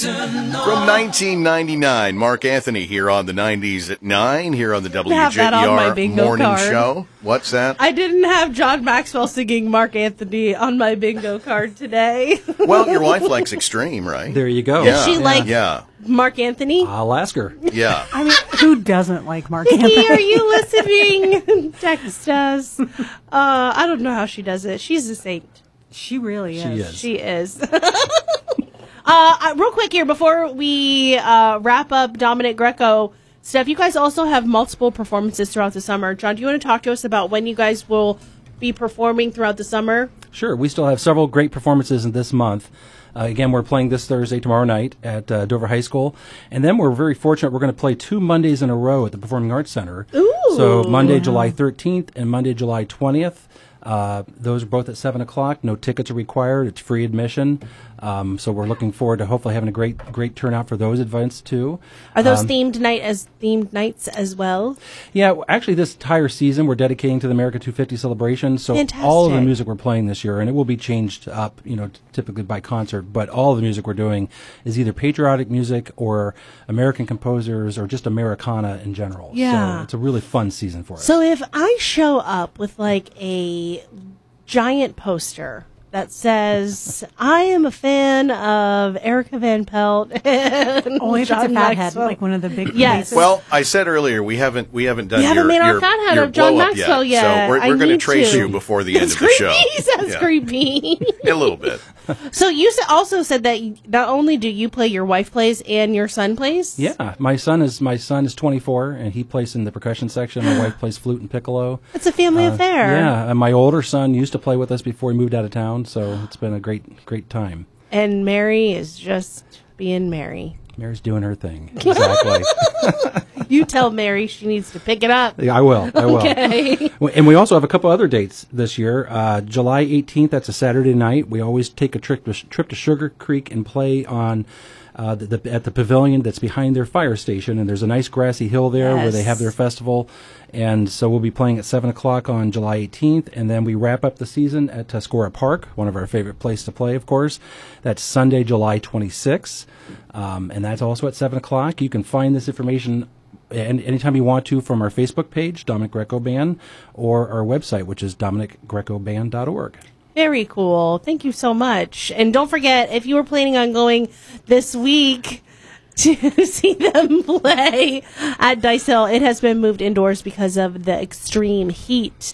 From 1999, Mark Anthony here on the 90s at 9, here on the have that on my WJER bingo Morning card. Show. What's that? I didn't have John Maxwell singing Mark Anthony on my bingo card today. Well, your wife likes Extreme, right? There you go. Does she like Yeah. Mark Anthony? I'll ask her. Yeah. I mean, who doesn't like Mark Nikki, Anthony? are you listening? Text us. I don't know how she does it. She's a saint. She really is. She is. She is. Real quick here, before we wrap up Dominic Greco stuff, you guys also have multiple performances throughout the summer. John, do you want to talk to us about when you guys will be performing throughout the summer? Sure. We still have several great performances in this month. Again, we're playing this Thursday, tomorrow night at Dover High School. And then we're very fortunate. We're going to play 2 Mondays in a row at the Performing Arts Center. Ooh. So Monday, July 13th and Monday, July 20th. Those are both at 7 o'clock. No tickets are required. It's free admission. So we're looking forward to hopefully having a great turnout for those events too. Are those themed nights as well? Yeah, actually this entire season we're dedicating to the America 250 celebration. So Fantastic. all of the music we're playing this year, and it will be changed up, typically by concert, but all of the music we're doing is either patriotic music or American composers or just Americana in general. Yeah. So it's a really fun season for us. So if I show up with like a giant poster that says, I am a fan of Erica Van Pelt. And Only if it's a John fathead, Maxwell. like one of the big Yes. places. Well, I said earlier we haven't done We haven't made our fathead your of John blow-up Maxwell yet. So we're I going to need trace to. you before the end It's of the creepy. show. Sounds Yeah. creepy. A little bit. So you also said that not only do you play, your wife plays and your son plays? Yeah, my son is 24 and he plays in the percussion section. My wife plays flute and piccolo. It's a family affair. Yeah, and my older son used to play with us before he moved out of town, so it's been a great time. And Mary is just being Mary. Mary's doing her thing. Exactly. You tell Mary she needs to pick it up. Yeah, I will. Okay. And we also have a couple other dates this year. July 18th, that's a Saturday night. We always take a trip to Sugar Creek and play on at the pavilion that's behind their fire station. And there's a nice grassy hill there where they have their festival. And so we'll be playing at 7 o'clock on July 18th. And then we wrap up the season at Tuscarora Park, one of our favorite places to play, of course. That's Sunday, July 26th. And that's also at 7 o'clock. You can find this information anytime you want to from our Facebook page, Dominic Greco Band, or our website, which is dominicgrecoband.org. Very cool. Thank you so much. And don't forget, if you were planning on going this week to see them play at Dice Hill, it has been moved indoors because of the extreme heat.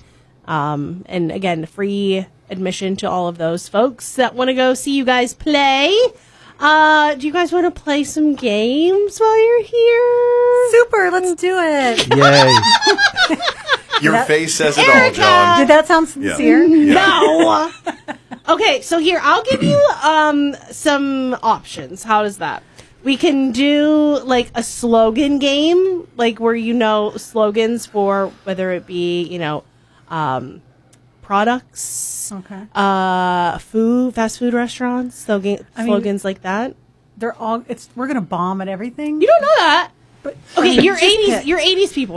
And again, free admission to all of those folks that want to go see you guys play. Do you guys want to play some games while you're here? Super, let's do it. Yay. Your face says it Erica! all, John. Did that sound sincere? Yeah. No. Okay, so here, I'll give you some options. How does that? We can do like a slogan game, like where slogans for whether it be, products, Okay. fast food restaurants, slogans like that. We're gonna bomb at everything. You don't know that. But Okay, just you're pick. 80s people.